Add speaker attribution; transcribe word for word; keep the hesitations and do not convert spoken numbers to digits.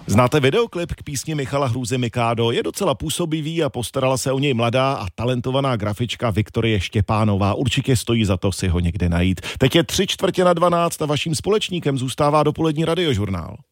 Speaker 1: Znáte videoklip k písni Michala Hrůzy Mikádo? Je docela působivý a postarala se o něj mladá a talentovaná grafička Viktorie Štěpánová. Určitě stojí za to si ho někde najít. Teď je tři čtvrtě na dvanáct a vaším společníkem zůstává dopolední Radiožurnál.